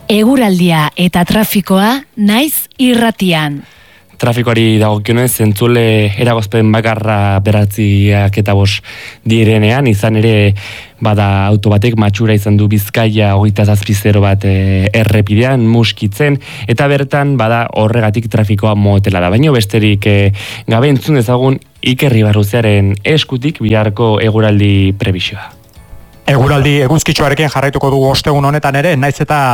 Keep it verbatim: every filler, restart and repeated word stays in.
Eguraldia eta trafikoa naiz irratian. Trafikoari dagokionez zentzule eragozpen bakarra beratziak eta bos direnean, izan ere bada auto batek matxura izan du Bizkaia hogeita zazpi zero bat e, errepidean muskitzen, eta bertan bada horregatik trafikoa motela da. Baina besterik e, gabe entzun ezagun Iker Ribarruzearen eskutik biharko eguraldi prebisioa. Eguraldi eguzkitxoarekin jarraituko dugu ostegun honetan ere, naiz eta